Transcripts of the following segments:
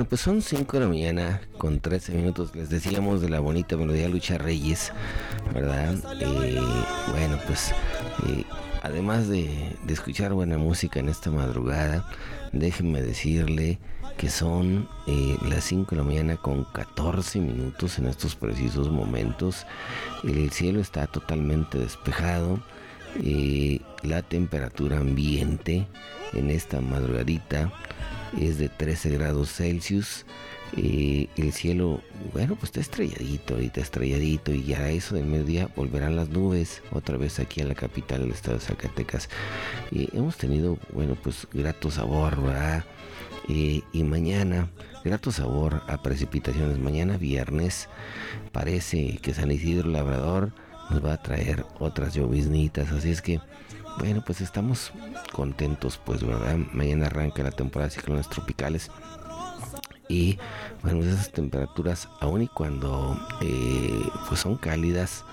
Bueno, pues son 5 de la mañana con 13 minutos. Les decíamos de la bonita melodía Lucha Reyes, ¿verdad? Bueno, pues además de escuchar buena música en esta madrugada, déjenme decirle que son las 5 de la mañana con 14 minutos en estos precisos momentos. El cielo está totalmente despejado. La temperatura ambiente en esta madrugadita es de 13 grados Celsius. El cielo, bueno, pues está estrelladito, ahorita estrelladito, y ya a eso del mediodía volverán las nubes otra vez aquí en la capital del estado de Zacatecas. Hemos tenido, bueno, pues grato sabor, ¿verdad? Y mañana, grato sabor a precipitaciones. Mañana viernes parece que San Isidro Labrador nos va a traer otras lloviznitas, así es que bueno, pues estamos contentos, pues, ¿verdad? Mañana arranca la temporada de ciclones tropicales y bueno, pues esas temperaturas, aun y cuando pues son cálidas,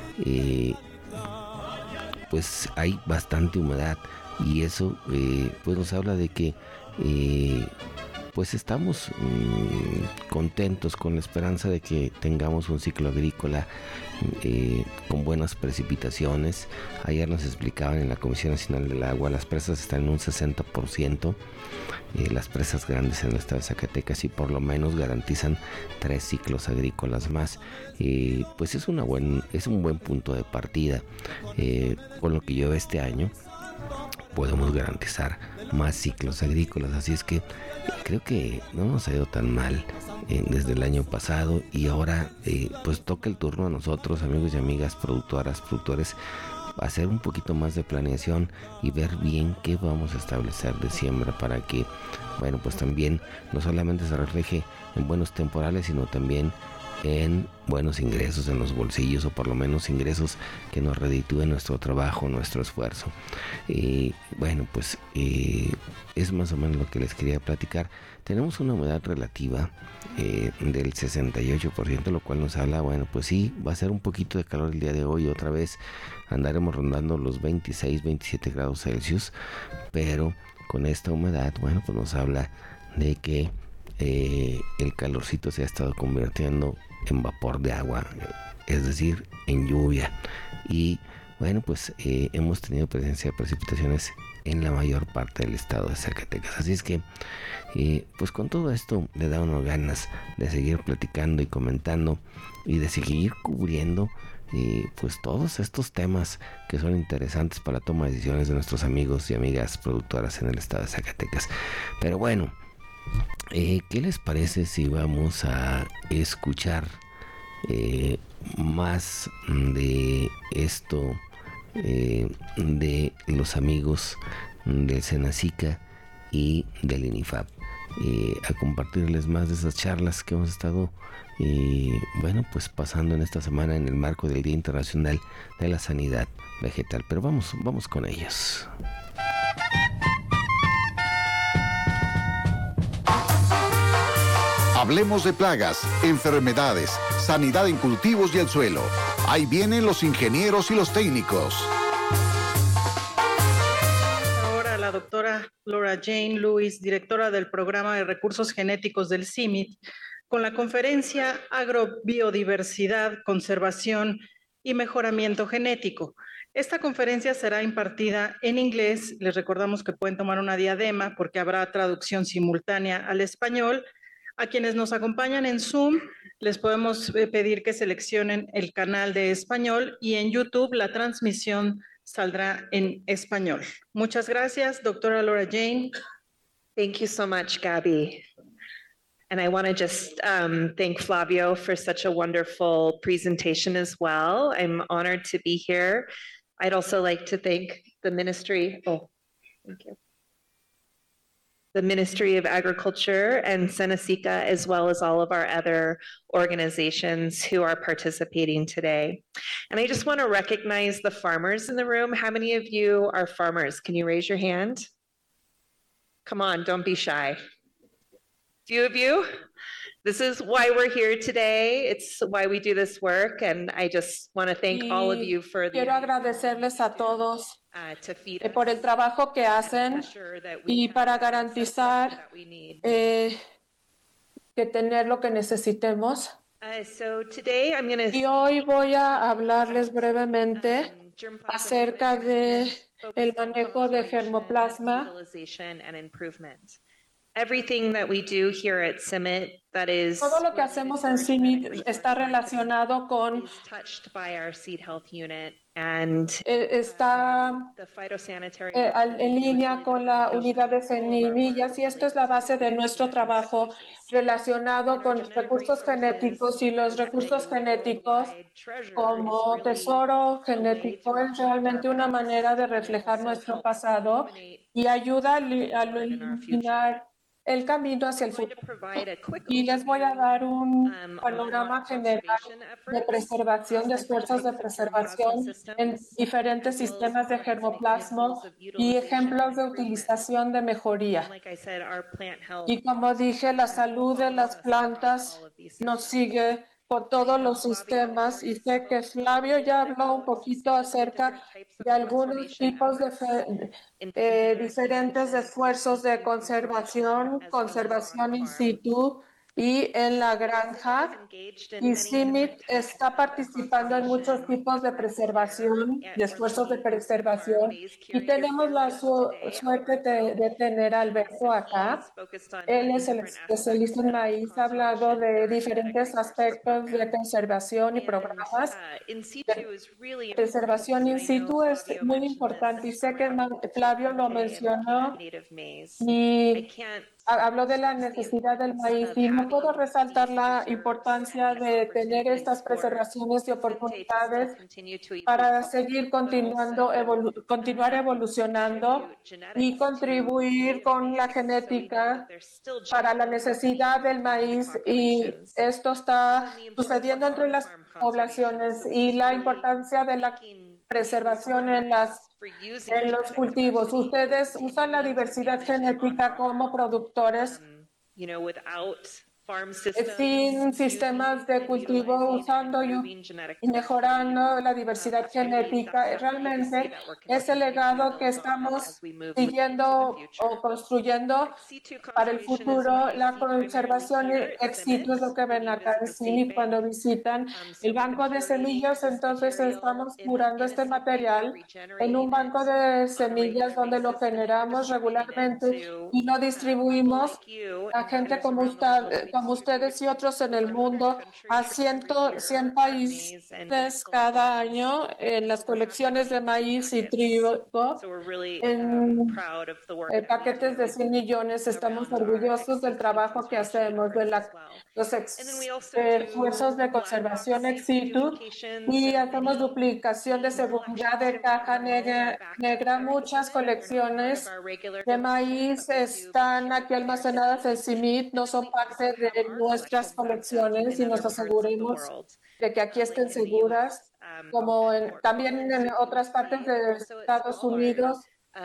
pues hay bastante humedad, y eso pues nos habla de que pues estamos contentos, con la esperanza de que tengamos un ciclo agrícola con buenas precipitaciones. Ayer nos explicaban en la Comisión Nacional del Agua, las presas están en un 60%, las presas grandes en el estado de Zacatecas, y por lo menos garantizan 3 ciclos agrícolas más. Pues es un buen punto de partida. Con lo que llueve este año podemos garantizar más ciclos agrícolas, así es que creo que no nos ha ido tan mal desde el año pasado, y ahora pues toca el turno a nosotros, amigos y amigas, productoras, productores, hacer un poquito más de planeación y ver bien qué vamos a establecer de siembra para que, bueno, pues también no solamente se refleje en buenos temporales, sino también en buenos ingresos en los bolsillos, o por lo menos ingresos que nos reditúen nuestro trabajo, nuestro esfuerzo. Bueno, pues es más o menos lo que les quería platicar. Tenemos una humedad relativa del 68%, lo cual nos habla, bueno, pues sí, va a ser un poquito de calor el día de hoy. Otra vez andaremos rondando los 26, 27 grados Celsius, pero con esta humedad, bueno, pues nos habla de que el calorcito se ha estado convirtiendo en vapor de agua, es decir, en lluvia. Y bueno, pues hemos tenido presencia de precipitaciones en la mayor parte del estado de Zacatecas, así es que pues con todo esto le da unas ganas de seguir platicando y comentando, y de seguir cubriendo pues todos estos temas que son interesantes para la toma de decisiones de nuestros amigos y amigas productoras en el estado de Zacatecas. Pero bueno, ¿qué les parece si vamos a escuchar más de esto, de los amigos del Senacica y del INIFAP? A compartirles más de esas charlas que hemos estado bueno, pues pasando en esta semana en el marco del Día Internacional de la Sanidad Vegetal. Pero vamos con ellos. Hablemos de plagas, enfermedades, sanidad en cultivos y el suelo. Ahí vienen los ingenieros y los técnicos. Ahora la doctora Laura Jane Lewis, directora del Programa de Recursos Genéticos del CIMMYT, con la conferencia Agrobiodiversidad, Conservación y Mejoramiento Genético. Esta conferencia será impartida en inglés. Les recordamos que pueden tomar una diadema porque habrá traducción simultánea al español. A quienes nos acompañan en Zoom, les podemos pedir que seleccionen el canal de español, y en YouTube la transmisión saldrá en español. Muchas gracias, doctora Laura Jane. Thank you so much, Gabby. And I want to just thank Flavio for such a wonderful presentation as well. I'm honored to be here. I'd also like to thank the Ministry. Oh, thank you. The Ministry of Agriculture and Senacica, as well as all of our other organizations who are participating today. And I just want to recognize the farmers in the room. How many of you are farmers? Can you raise your hand? Come on, don't be shy. Few of you? This is why we're here today. It's why we do this work. And I just want to thank all of you for Quiero agradecerles a todos por el trabajo que hacen y para garantizar que tener lo que necesitemos. So today I'm going Y hoy voy a hablarles brevemente acerca de el manejo de germoplasma. Everything that we do here at CIMMYT that is Todo lo que hacemos en CIMMYT está relacionado con touched by our seed health unit and está the phytosanitary en línea con la unidad de semillas, y esto es la base de nuestro trabajo relacionado con recursos genéticos, y los recursos genéticos como tesoro genético es realmente una manera de reflejar nuestro pasado y ayuda a iluminar el camino hacia el futuro. Y les voy a dar un panorama general de preservación, de esfuerzos de preservación en diferentes sistemas de germoplasma y ejemplos de utilización de mejoría. Y como dije, la salud de las plantas nos sigue por todos los sistemas, y sé que Flavio ya habló un poquito acerca de algunos tipos de diferentes esfuerzos de conservación in situ y en la granja, y CIMMYT está participando en muchos tipos de preservación, de esfuerzos de preservación, y tenemos la suerte de tener a Alberto acá. Él es el especialista en maíz, ha hablado de diferentes aspectos de conservación y programas. Preservación in situ es muy importante, y sé que Flavio lo mencionó y habló de la necesidad del maíz, y no puedo resaltar la importancia de tener estas preservaciones de oportunidades para seguir continuar evolucionando y contribuir con la genética para la necesidad del maíz, y esto está sucediendo entre las poblaciones, y la importancia de la preservación en los cultivos. Ustedes usan la diversidad genética como productores sin sistemas de cultivo, usando y mejorando la diversidad genética. Realmente es el legado que estamos siguiendo o construyendo para el futuro. La conservación ex situ es lo que ven acá en CIMMYT cuando visitan el banco de semillas. Entonces estamos curando este material en un banco de semillas donde lo generamos regularmente y lo distribuimos a gente como ustedes y otros en el mundo, a 100 países cada año en las colecciones de maíz y trigo, en paquetes de 100 millones. Estamos orgullosos del trabajo que hacemos, de los esfuerzos de conservación ex situ, y hacemos duplicación de seguridad de caja negra. Muchas colecciones de maíz están aquí almacenadas en CIMMYT, no son parte de nuestras colecciones, y nos aseguremos de que aquí estén seguras, como también en otras partes de Estados Unidos.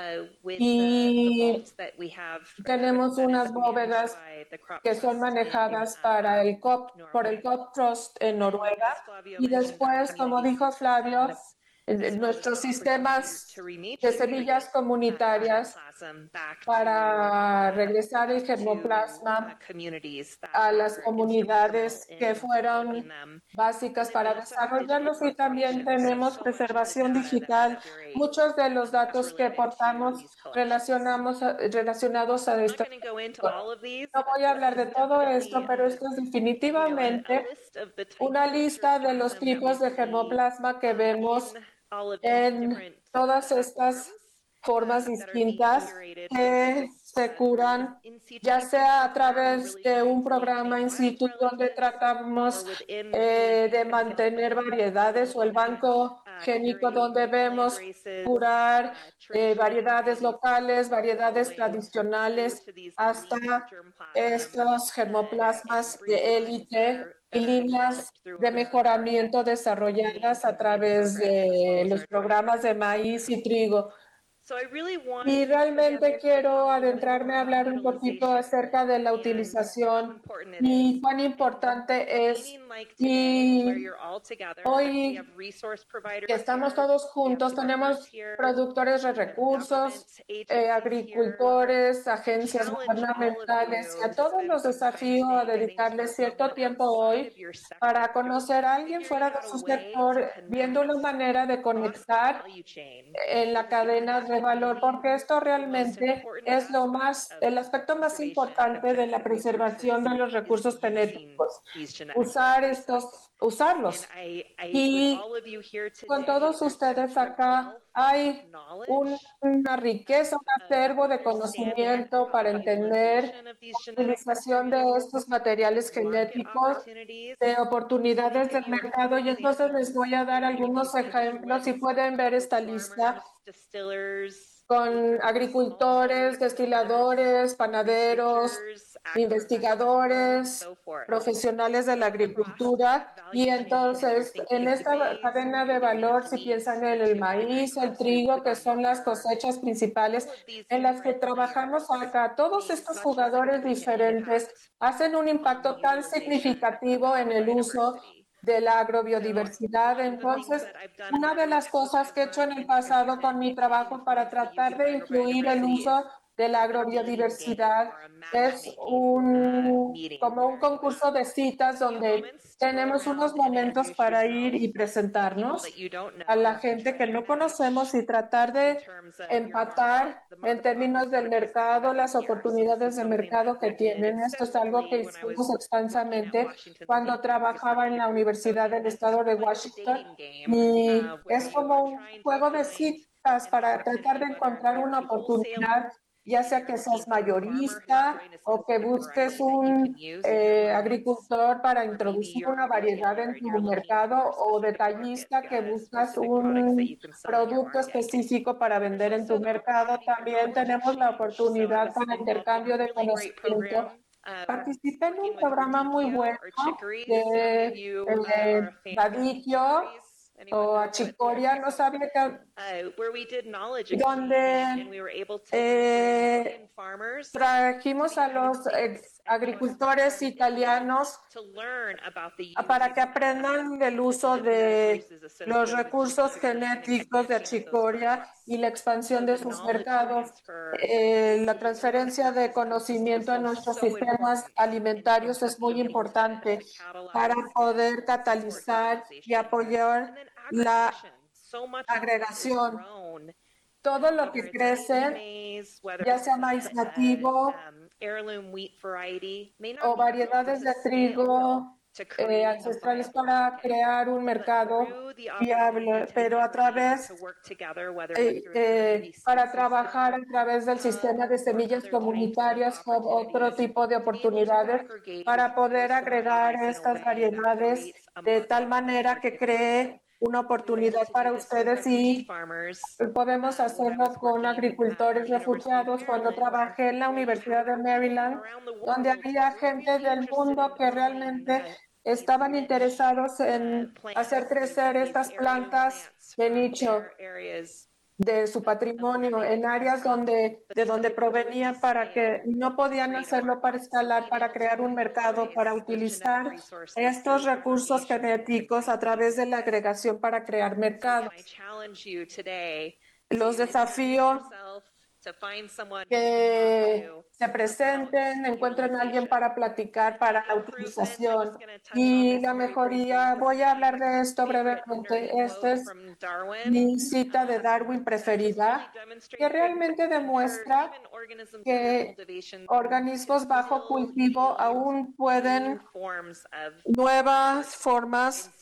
Y tenemos unas bóvedas que son manejadas por el Crop Trust en Noruega. Y después, como dijo Flavio, nuestros sistemas de semillas comunitarias para regresar el germoplasma a las comunidades que fueron básicas para desarrollarlos. Y también tenemos preservación digital. Muchos de los datos que portamos relacionados a esto. No voy a hablar de todo esto, pero esto es definitivamente una lista de los tipos de germoplasma que vemos en todas estas formas distintas que se curan, ya sea a través de un programa in situ donde tratamos de mantener variedades, o el banco génico donde vemos curar variedades locales, variedades tradicionales, hasta estos germoplasmas de élite y líneas de mejoramiento desarrolladas a través de los programas de maíz y trigo. Y realmente quiero adentrarme a hablar un poquito acerca de la utilización y cuán importante es. Y hoy que estamos todos juntos, tenemos productores de recursos, agricultores, agencias gubernamentales, y a todos los desafío a dedicarles cierto tiempo hoy para conocer a alguien fuera de su sector, viendo una manera de conectar en la cadena de valor, porque esto realmente es el aspecto más importante de la preservación de los recursos genéticos, usarlos. Y con todos ustedes acá hay una riqueza, un acervo de conocimiento para entender la utilización de estos materiales genéticos, de oportunidades del mercado, y entonces les voy a dar algunos ejemplos. Si pueden ver esta lista con agricultores, destiladores, panaderos, investigadores, profesionales de la agricultura. Y entonces, en esta cadena de valor, si piensan en el maíz, el trigo, que son las cosechas principales en las que trabajamos acá, todos estos jugadores diferentes hacen un impacto tan significativo en el uso de la agrobiodiversidad. Entonces, una de las cosas que he hecho en el pasado con mi trabajo para tratar de incluir el uso de la agrobiodiversidad es como un concurso de citas donde tenemos unos momentos para ir y presentarnos a la gente que no conocemos y tratar de empatar en términos del mercado, las oportunidades de mercado que tienen. Esto es algo que hicimos extensamente cuando trabajaba en la Universidad del Estado de Washington, y es como un juego de citas para tratar de encontrar una oportunidad, ya sea que seas mayorista o que busques un agricultor para introducir una variedad en tu mercado, o detallista que buscas un producto específico para vender en tu mercado. También tenemos la oportunidad para intercambio de conocimiento. Participé en un programa muy bueno de Badillo o Achicoria, no sabía donde trajimos a los agricultores italianos para que aprendan del uso de los recursos genéticos de achicoria y la expansión de sus mercados, la transferencia de conocimiento a nuestros sistemas alimentarios es muy importante para poder catalizar y apoyar la agregación. Todo lo que crece, ya sea maíz nativo o variedades de trigo ancestrales, para crear un mercado viable, pero a través para trabajar a través del sistema de semillas comunitarias con otro tipo de oportunidades para poder agregar estas variedades de tal manera que cree una oportunidad para ustedes. Y podemos hacerlo con agricultores refugiados. Cuando trabajé en la Universidad de Maryland, donde había gente del mundo que realmente estaban interesados en hacer crecer estas plantas de nicho de su patrimonio en áreas de donde provenían, para que no podían hacerlo para escalar, para crear un mercado, para utilizar estos recursos genéticos a través de la agregación para crear mercados. Los desafíos que se presenten, encuentren a alguien para platicar para la utilización y la mejoría. Voy a hablar de esto brevemente. Esta es mi cita de Darwin preferida, que realmente demuestra que organismos bajo cultivo aún pueden nuevas formas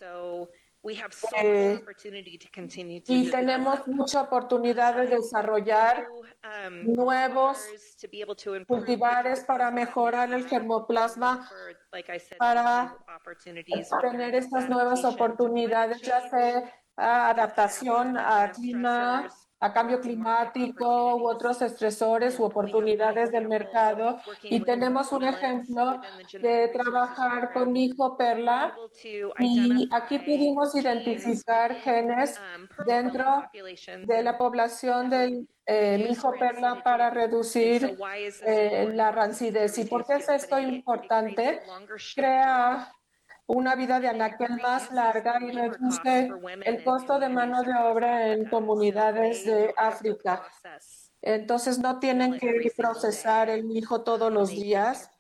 y tenemos mucha oportunidad de desarrollar nuevos cultivares para mejorar el germoplasma, para tener estas nuevas oportunidades, ya sea adaptación a clima, a cambio climático u otros estresores u oportunidades del mercado. Y tenemos un ejemplo de trabajar con mi hijo Perla, y aquí pudimos identificar genes dentro de la población del mijo perla para reducir la rancidez. ¿Y por qué es esto importante? Crea una vida de anaquel más larga y reduce el costo de mano de obra en comunidades de África. Entonces no tienen que procesar el mijo todos los días.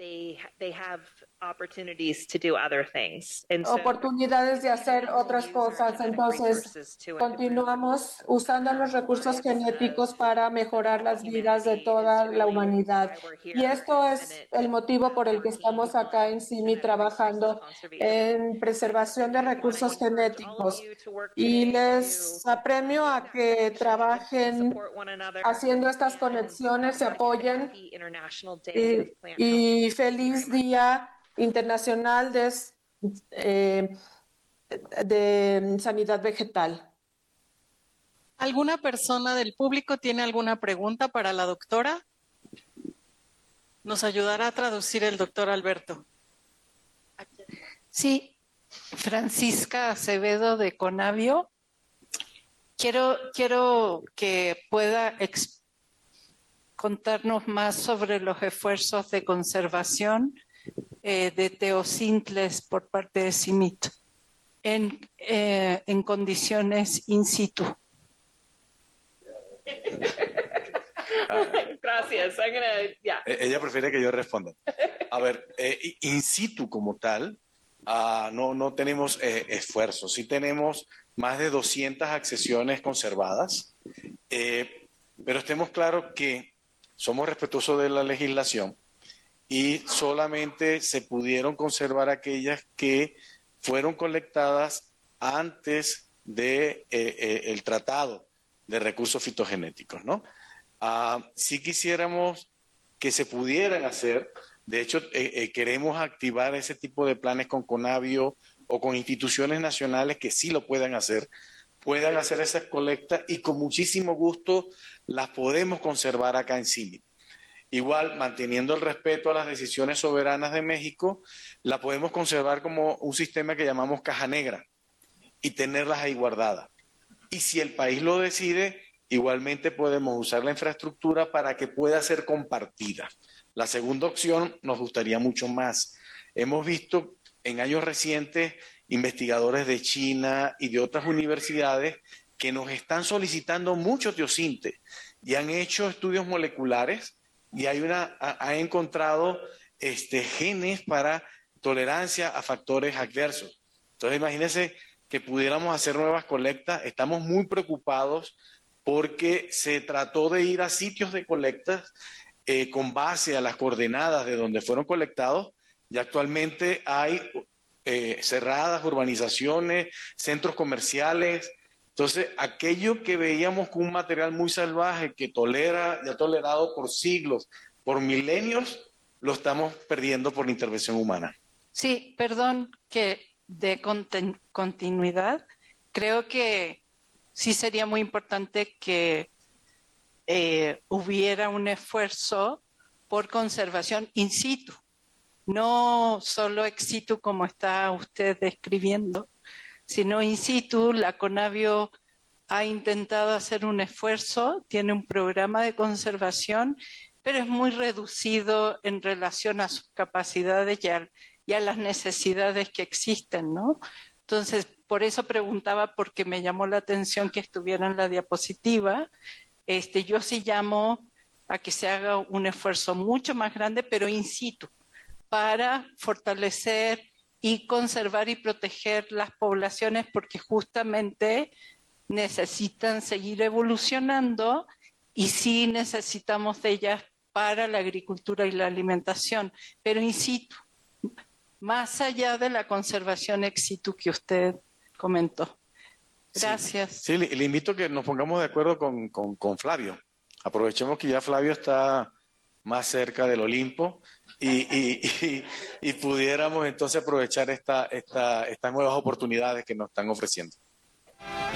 Oportunidades de hacer otras cosas. Entonces continuamos usando los recursos genéticos para mejorar las vidas de toda la humanidad. Y esto es el motivo por el que estamos acá en CIMI trabajando en preservación de recursos genéticos. Y les apremio a que trabajen haciendo estas conexiones, se apoyen. Y feliz Día Internacional de Sanidad Vegetal. ¿Alguna persona del público tiene alguna pregunta para la doctora? Nos ayudará a traducir el doctor Alberto. Sí, Francisca Acevedo de Conavio. Quiero que pueda contarnos más sobre los esfuerzos de conservación de teosintles por parte de CIMIT en condiciones in situ. Gracias. Ella prefiere que yo responda. A ver, in situ como tal, no tenemos esfuerzos. Sí tenemos más de 200 accesiones conservadas, pero estemos claros que somos respetuosos de la legislación y solamente se pudieron conservar aquellas que fueron colectadas antes de el tratado de recursos fitogenéticos, ¿no? Si quisiéramos que se pudieran hacer, de hecho queremos activar ese tipo de planes con Conavio o con instituciones nacionales que sí lo puedan hacer esas colectas y con muchísimo gusto las podemos conservar acá en CIMIT. Igual, manteniendo el respeto a las decisiones soberanas de México, la podemos conservar como un sistema que llamamos caja negra y tenerlas ahí guardadas. Y si el país lo decide, igualmente podemos usar la infraestructura para que pueda ser compartida. La segunda opción nos gustaría mucho más. Hemos visto en años recientes investigadores de China y de otras universidades que nos están solicitando mucho teosinte y han hecho estudios moleculares y han encontrado genes para tolerancia a factores adversos. Entonces imagínense que pudiéramos hacer nuevas colectas. Estamos muy preocupados porque se trató de ir a sitios de colectas con base a las coordenadas de donde fueron colectados y actualmente hay cerradas urbanizaciones, centros comerciales. Entonces, aquello que veíamos como un material muy salvaje que ya tolerado por siglos, por milenios, lo estamos perdiendo por la intervención humana. Sí, perdón que de continuidad. Creo que sí sería muy importante que hubiera un esfuerzo por conservación in situ, no solo ex situ como está usted describiendo, sino in situ. La Conavio ha intentado hacer un esfuerzo, tiene un programa de conservación, pero es muy reducido en relación a sus capacidades y a las necesidades que existen, ¿no? Entonces, por eso preguntaba, porque me llamó la atención que estuviera en la diapositiva. Yo sí llamo a que se haga un esfuerzo mucho más grande, pero in situ, para fortalecer y conservar y proteger las poblaciones, porque justamente necesitan seguir evolucionando y sí necesitamos de ellas para la agricultura y la alimentación, pero in situ, más allá de la conservación ex situ que usted comentó. Gracias. Sí, le invito a que nos pongamos de acuerdo con Flavio. Aprovechemos que ya Flavio está más cerca del Olimpo y pudiéramos entonces aprovechar estas nuevas oportunidades que nos están ofreciendo.